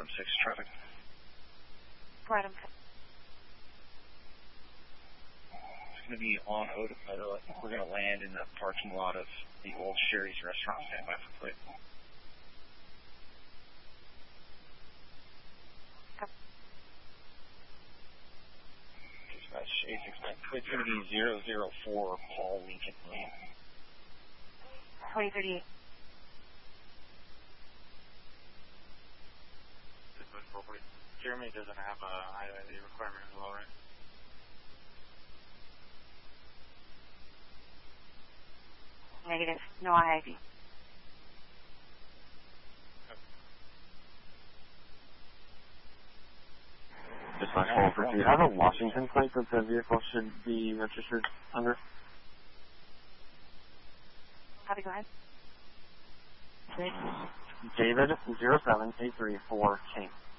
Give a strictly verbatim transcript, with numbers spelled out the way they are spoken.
Adam six traffic. Adam. It's going to be on Odom Meadow. I think we're going to land in the parking lot of the old Sherry's restaurant. Stand by for plate. Dispatch eight six nine. Plate's going to be zero zero four Paul Lincoln Lane. twenty thirty-eight. Jeremy doesn't have a I D requirement as well, right? Negative. No I D. Dispatch four for two. Do you have a Washington plate that the vehicle should be registered under? Copy, go ahead. David zero seven eight three four K.